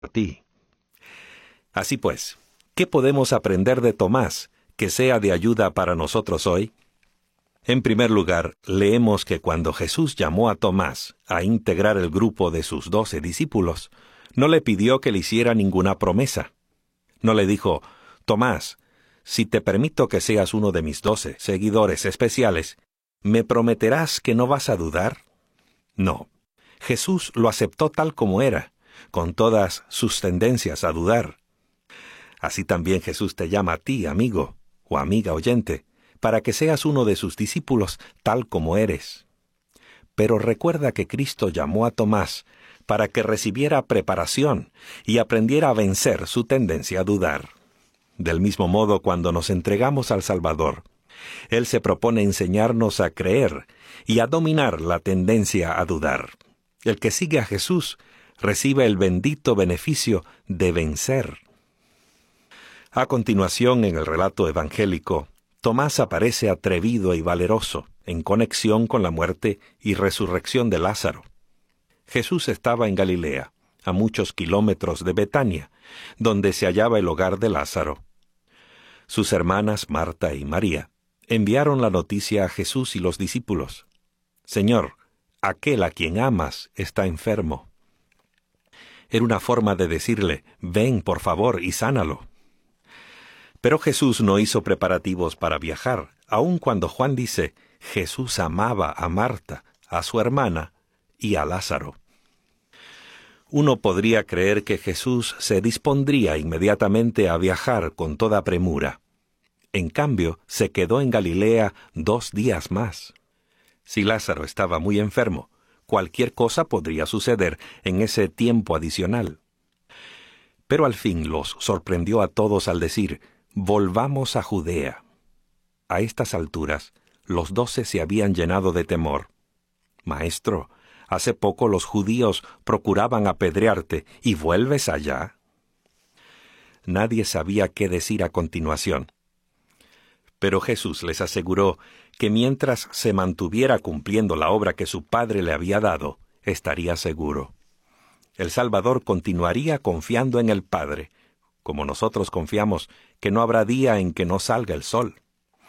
ti. Así pues, ¿qué podemos aprender de Tomás que sea de ayuda para nosotros hoy? En primer lugar, leemos que cuando Jesús llamó a Tomás a integrar el grupo de sus 12 discípulos, no le pidió que le hiciera ninguna promesa. No le dijo: Tomás, si te permito que seas uno de mis 12 seguidores especiales, ¿me prometerás que no vas a dudar? No. Jesús lo aceptó tal como era, con todas sus tendencias a dudar. Así también Jesús te llama a ti, amigo o amiga oyente, para que seas uno de sus discípulos tal como eres. Pero recuerda que Cristo llamó a Tomás para que recibiera preparación y aprendiera a vencer su tendencia a dudar. Del mismo modo, cuando nos entregamos al Salvador, Él se propone enseñarnos a creer y a dominar la tendencia a dudar. El que sigue a Jesús recibe el bendito beneficio de vencer. A continuación, en el relato evangélico, Tomás aparece atrevido y valeroso, en conexión con la muerte y resurrección de Lázaro. Jesús estaba en Galilea, a muchos kilómetros de Betania, donde se hallaba el hogar de Lázaro. Sus hermanas Marta y María enviaron la noticia a Jesús y los discípulos: Señor, aquel a quien amas está enfermo. Era una forma de decirle: ven, por favor, y sánalo. Pero Jesús no hizo preparativos para viajar, aun cuando Juan dice: Jesús amaba a Marta, a su hermana y a Lázaro. Uno podría creer que Jesús se dispondría inmediatamente a viajar con toda premura. En cambio, se quedó en Galilea 2 días más. Si Lázaro estaba muy enfermo, cualquier cosa podría suceder en ese tiempo adicional. Pero al fin los sorprendió a todos al decir: volvamos a Judea. A estas alturas, los 12 se habían llenado de temor. Maestro, hace poco los judíos procuraban apedrearte, ¿y vuelves allá? Nadie sabía qué decir a continuación. Pero Jesús les aseguró que mientras se mantuviera cumpliendo la obra que su Padre le había dado, estaría seguro. El Salvador continuaría confiando en el Padre, como nosotros confiamos que no habrá día en que no salga el sol.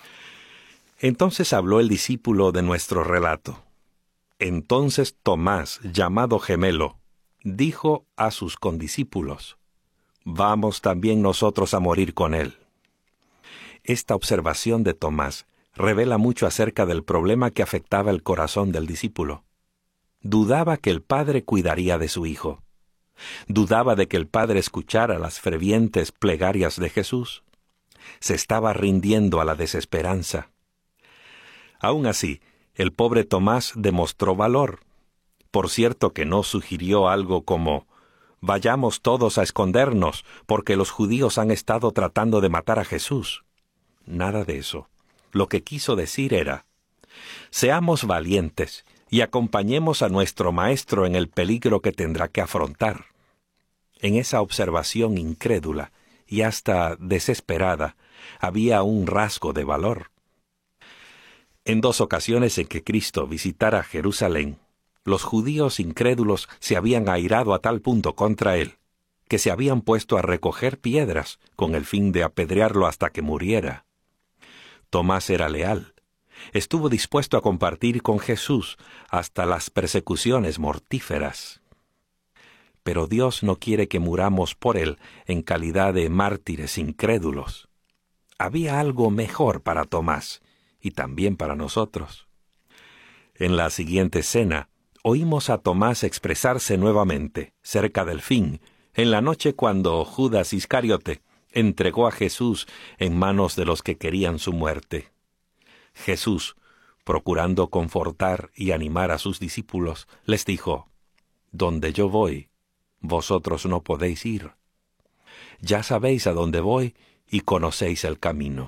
Entonces habló el discípulo de nuestro relato. Entonces Tomás, llamado Gemelo, dijo a sus condiscípulos: vamos también nosotros a morir con él. Esta observación de Tomás revela mucho acerca del problema que afectaba el corazón del discípulo. Dudaba que el Padre cuidaría de su hijo. Dudaba de que el Padre escuchara las fervientes plegarias de Jesús. Se estaba rindiendo a la desesperanza. Aún así, el pobre Tomás demostró valor. Por cierto que no sugirió algo como: vayamos todos a escondernos, porque los judíos han estado tratando de matar a Jesús. Nada de eso. Lo que quiso decir era: seamos valientes y acompañemos a nuestro Maestro en el peligro que tendrá que afrontar. En esa observación incrédula y hasta desesperada había un rasgo de valor. En 2 ocasiones en que Cristo visitara Jerusalén, los judíos incrédulos se habían airado a tal punto contra él que se habían puesto a recoger piedras con el fin de apedrearlo hasta que muriera. Tomás era leal. Estuvo dispuesto a compartir con Jesús hasta las persecuciones mortíferas. Pero Dios no quiere que muramos por Él en calidad de mártires incrédulos. Había algo mejor para Tomás y también para nosotros. En la siguiente escena, oímos a Tomás expresarse nuevamente, cerca del fin, en la noche cuando Judas Iscariote entregó a Jesús en manos de los que querían su muerte. Jesús, procurando confortar y animar a sus discípulos, les dijo: donde yo voy, vosotros no podéis ir. Ya sabéis a dónde voy y conocéis el camino.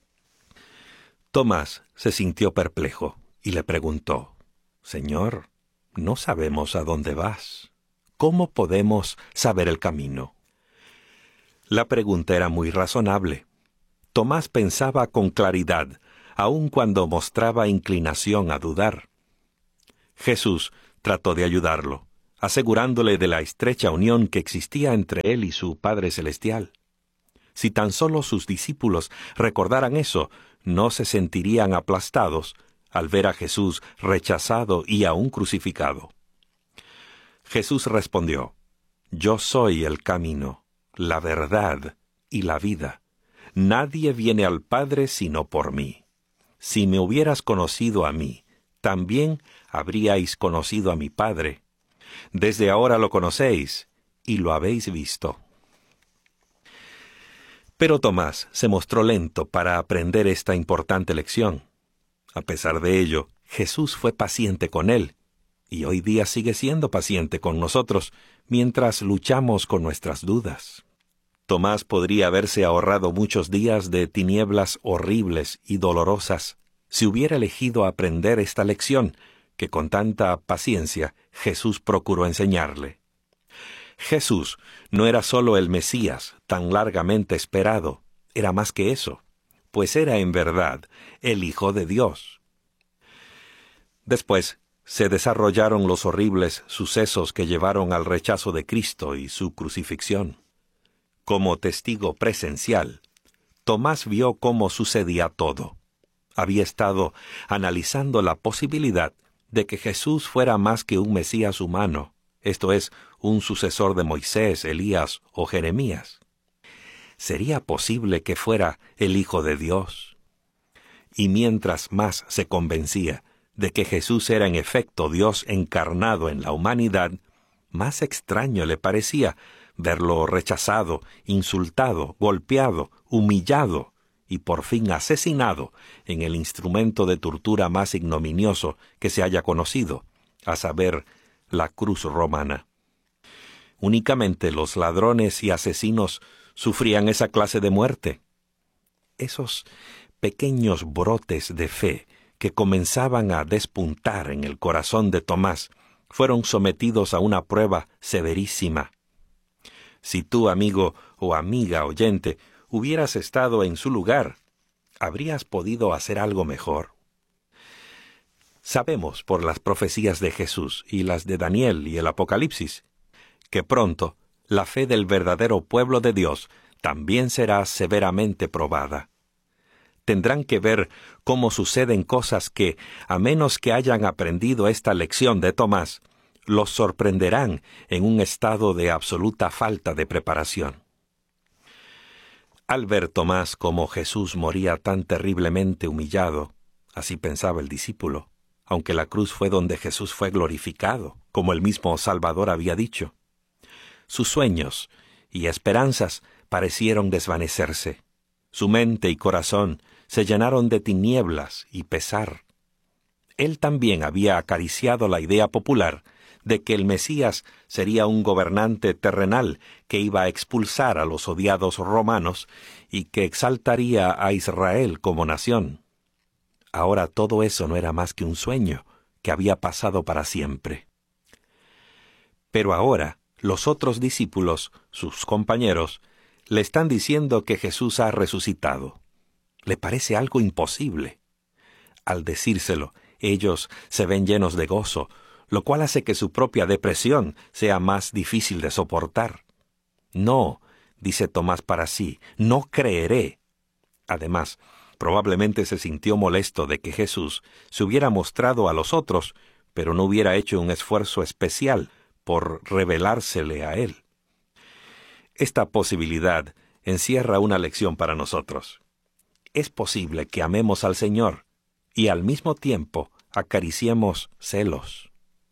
Tomás se sintió perplejo y le preguntó: Señor, no sabemos a dónde vas. ¿Cómo podemos saber el camino? La pregunta era muy razonable. Tomás pensaba con claridad, aun cuando mostraba inclinación a dudar. Jesús trató de ayudarlo, asegurándole de la estrecha unión que existía entre él y su Padre Celestial. Si tan solo sus discípulos recordaran eso, no se sentirían aplastados al ver a Jesús rechazado y aún crucificado. Jesús respondió: Yo soy el camino, la verdad y la vida. Nadie viene al Padre sino por mí. Si me hubieras conocido a mí, también habríais conocido a mi Padre. Desde ahora lo conocéis y lo habéis visto. Pero Tomás se mostró lento para aprender esta importante lección. A pesar de ello, Jesús fue paciente con él, y hoy día sigue siendo paciente con nosotros mientras luchamos con nuestras dudas. Tomás podría haberse ahorrado muchos días de tinieblas horribles y dolorosas si hubiera elegido aprender esta lección que con tanta paciencia Jesús procuró enseñarle. Jesús no era solo el Mesías tan largamente esperado, era más que eso, pues era en verdad el Hijo de Dios. Después se desarrollaron los horribles sucesos que llevaron al rechazo de Cristo y su crucifixión. Como testigo presencial, Tomás vio cómo sucedía todo. Había estado analizando la posibilidad de que Jesús fuera más que un Mesías humano, esto es, un sucesor de Moisés, Elías o Jeremías. ¿Sería posible que fuera el Hijo de Dios? Y mientras más se convencía de que Jesús era en efecto Dios encarnado en la humanidad, más extraño le parecía verlo rechazado, insultado, golpeado, humillado y por fin asesinado en el instrumento de tortura más ignominioso que se haya conocido, a saber, la cruz romana. Únicamente los ladrones y asesinos sufrían esa clase de muerte. Esos pequeños brotes de fe que comenzaban a despuntar en el corazón de Tomás fueron sometidos a una prueba severísima. Si tú, amigo o amiga oyente, hubieras estado en su lugar, ¿habrías podido hacer algo mejor? Sabemos por las profecías de Jesús y las de Daniel y el Apocalipsis, que pronto la fe del verdadero pueblo de Dios también será severamente probada. Tendrán que ver cómo suceden cosas que, a menos que hayan aprendido esta lección de Tomás, los sorprenderán en un estado de absoluta falta de preparación. Al ver Tomás cómo Jesús moría tan terriblemente humillado, así pensaba el discípulo, aunque la cruz fue donde Jesús fue glorificado, como el mismo Salvador había dicho. Sus sueños y esperanzas parecieron desvanecerse. Su mente y corazón se llenaron de tinieblas y pesar. Él también había acariciado la idea popular de que el Mesías sería un gobernante terrenal que iba a expulsar a los odiados romanos y que exaltaría a Israel como nación. Ahora todo eso no era más que un sueño que había pasado para siempre. Pero ahora los otros discípulos, sus compañeros, le están diciendo que Jesús ha resucitado. Le parece algo imposible. Al decírselo, ellos se ven llenos de gozo, lo cual hace que su propia depresión sea más difícil de soportar. No, dice Tomás para sí, no creeré. Además, probablemente se sintió molesto de que Jesús se hubiera mostrado a los otros, pero no hubiera hecho un esfuerzo especial por revelársele a él. Esta posibilidad encierra una lección para nosotros. Es posible que amemos al Señor y al mismo tiempo acariciemos celos.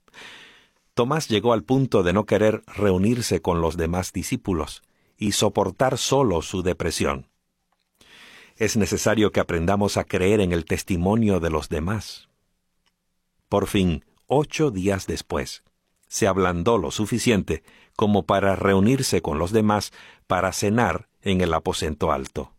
Tomás llegó al punto de no querer reunirse con los demás discípulos y soportar solo su depresión. Es necesario que aprendamos a creer en el testimonio de los demás. Por fin, 8 días después, se ablandó lo suficiente como para reunirse con los demás para cenar en el aposento alto.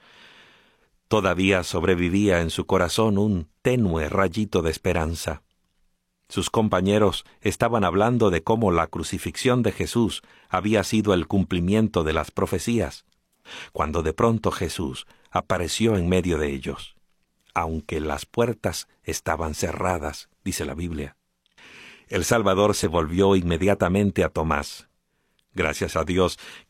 Todavía sobrevivía en su corazón un tenue rayito de esperanza. Sus compañeros estaban hablando de cómo la crucifixión de Jesús había sido el cumplimiento de las profecías, cuando de pronto Jesús apareció en medio de ellos, aunque las puertas estaban cerradas, dice la Biblia. El Salvador se volvió inmediatamente a Tomás. Gracias a Dios